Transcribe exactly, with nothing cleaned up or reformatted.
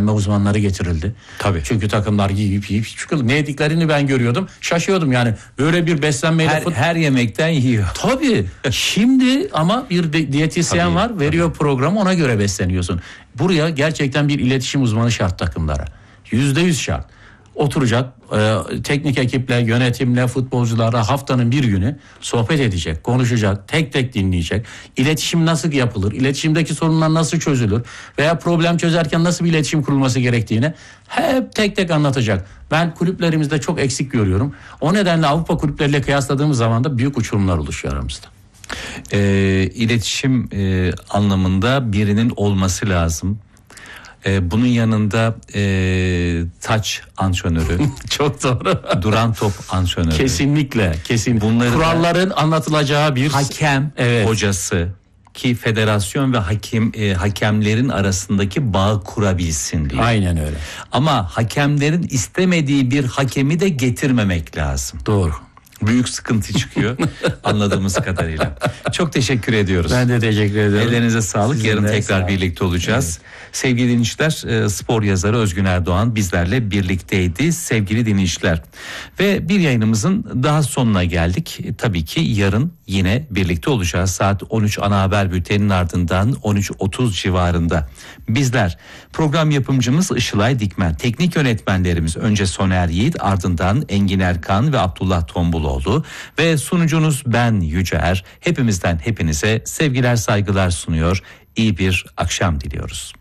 beslenme uzmanları getirildi. Tabii. Çünkü takımlar yiyip yiyip çıkıldı. Ne yediklerini ben görüyordum. Şaşıyordum yani. Böyle bir beslenmeyle Her, fut... her yemekten yiyor. Tabii. Şimdi ama bir de, diyetisyen Tabii, var. Veriyor tabii. programı, ona göre besleniyorsun. Buraya gerçekten bir iletişim uzmanı şart takımlara. Yüzde yüz şart. Oturacak e, teknik ekiple, yönetimle, futbolcularla haftanın bir günü sohbet edecek, konuşacak, tek tek dinleyecek. İletişim nasıl yapılır, iletişimdeki sorunlar nasıl çözülür veya problem çözerken nasıl bir iletişim kurulması gerektiğini hep tek tek anlatacak. Ben kulüplerimizde çok eksik görüyorum. O nedenle Avrupa kulüpleriyle kıyasladığımız zaman da büyük uçurumlar oluşuyor aramızda. E, iletişim e, anlamında birinin olması lazım. Ee, bunun yanında e, taç antrenörü, Çok doğru. duran top antrenörü, Kesinlikle, kesin. Bunları Kuralların anlatılacağı bir hakem evet. hocası ki federasyon ve hakem e, hakemlerin arasındaki bağı kurabilsin diye. Aynen öyle. Ama hakemlerin istemediği bir hakemi de getirmemek lazım. Doğru. Büyük sıkıntı çıkıyor anladığımız kadarıyla. Çok teşekkür ediyoruz. Ben de teşekkür ederim. Ellerinize sağlık. Sizin Yarın de tekrar sağ olun. birlikte olacağız. Evet. Sevgili dinleyiciler, spor yazarı Özgün Erdoğan bizlerle birlikteydi. Sevgili dinleyiciler. Ve bir yayınımızın daha sonuna geldik. Tabii ki yarın yine birlikte olacağız. Saat on üç ana haber bülteninin ardından on üç otuz civarında. Bizler, program yapımcımız Işılay Dikmen, teknik yönetmenlerimiz önce Soner Yiğit, ardından Engin Erkan ve Abdullah Tombuloğlu ve sunucunuz ben Yüce Er. Hepimizden hepinize sevgiler, saygılar sunuyor. İyi bir akşam diliyoruz.